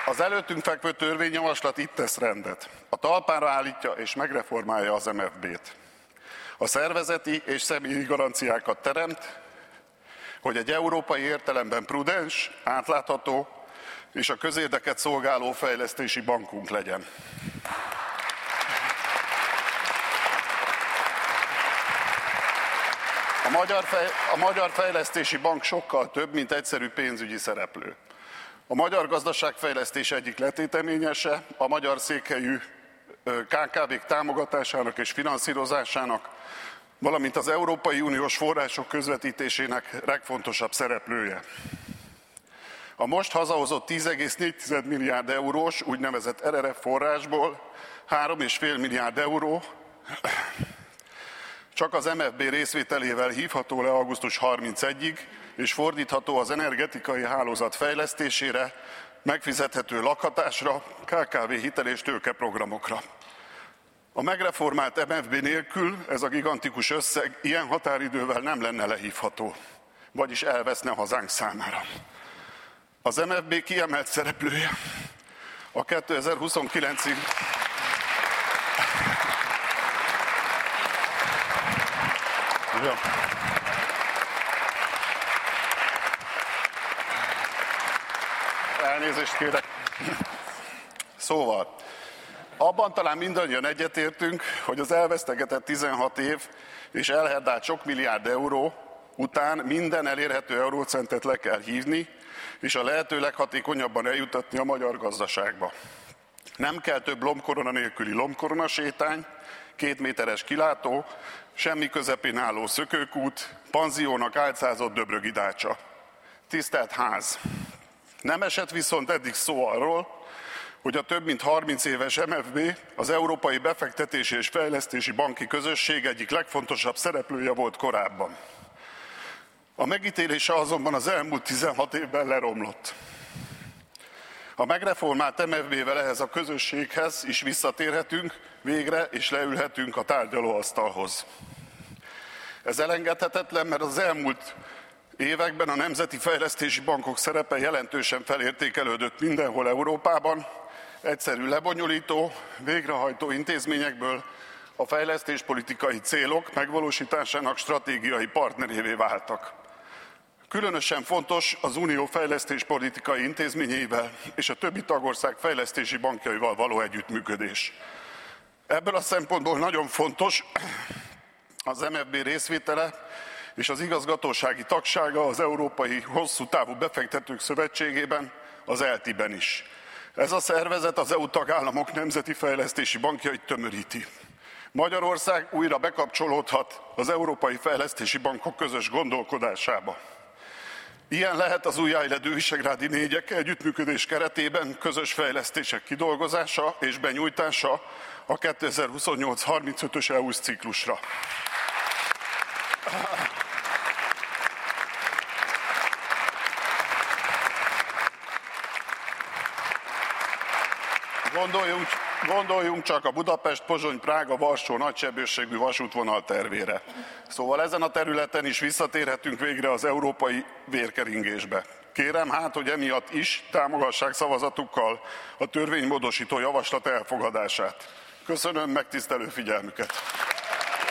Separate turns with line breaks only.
Az előttünk fekvő törvényjavaslat itt tesz rendet. A talpára állítja és megreformálja az MFB-t. A szervezeti és személyi garanciákat teremt, hogy egy európai értelemben prudens, átlátható és a közérdeket szolgáló fejlesztési bankunk legyen. A Magyar Fejlesztési Bank sokkal több, mint egyszerű pénzügyi szereplő. A magyar gazdaságfejlesztés egyik letéteményese, a magyar székhelyű KKV-k támogatásának és finanszírozásának, valamint az Európai Uniós források közvetítésének legfontosabb szereplője. A most hazahozott 10,4 milliárd eurós úgynevezett RRF forrásból 3,5 milliárd euró csak az MFB részvételével hívható le augusztus 31-ig, és fordítható az energetikai hálózat fejlesztésére, megfizethető lakhatásra, KKV hitel és tőkeprogramokra. A megreformált MFB nélkül ez a gigantikus összeg ilyen határidővel nem lenne lehívható, vagyis elveszne hazánk számára. Az MFB kiemelt szereplője a 2029-ig Elnézést kérek. Szóval, abban talán mindannyian egyetértünk, hogy az elvesztegetett 16 év és elherdált sok milliárd euró után minden elérhető eurócentet le kell hívni, és a lehető leghatékonyabban eljutatni a magyar gazdaságba. Nem kell több lombkorona nélküli lombkorona sétány, 2 méteres kilátó, semmi közepén álló szökőkút, panziónak álcázott döbrögi dácsa. Tisztelt Ház! Nem esett viszont eddig szó arról, hogy a több mint 30 éves MFB az Európai Befektetési és Fejlesztési Banki Közösség egyik legfontosabb szereplője volt korábban. A megítélése azonban az elmúlt 16 évben leromlott. A megreformált MFB-vel ehhez a közösséghez is visszatérhetünk végre, és leülhetünk a tárgyalóasztalhoz. Ez elengedhetetlen, mert az elmúlt években a nemzeti fejlesztési bankok szerepe jelentősen felértékelődött mindenhol Európában, egyszerű lebonyolító, végrehajtó intézményekből a fejlesztéspolitikai célok megvalósításának stratégiai partnerévé váltak. Különösen fontos az Unió fejlesztéspolitikai intézményeivel és a többi tagország fejlesztési bankjaival való együttműködés. Ebből a szempontból nagyon fontos az MFB részvétele és az igazgatósági tagsága az Európai Hosszú Távú Befektetők Szövetségében, az ELTI-ben is. Ez a szervezet az EU tagállamok nemzeti fejlesztési bankjait tömöríti. Magyarország újra bekapcsolódhat az európai fejlesztési bankok közös gondolkodásába. Ilyen lehet az újjáéledő visegrádi négyek együttműködés keretében közös fejlesztések kidolgozása és benyújtása a 2028-35-ös EU-s ciklusra. Gondoljunk csak a Budapest-Pozsony-Prága-Varsó nagysebességű vasútvonal tervére. Szóval ezen a területen is visszatérhetünk végre az európai vérkeringésbe. Kérem hát, hogy emiatt is támogassák szavazatukkal a törvénymódosító javaslat elfogadását. Köszönöm megtisztelő figyelmüket!